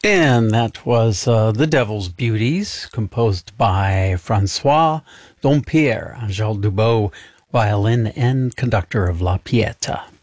And that was The Devil's Beauties, composed by Francois Dompierre, Angèle Dubot, violin and conductor of La Pieta.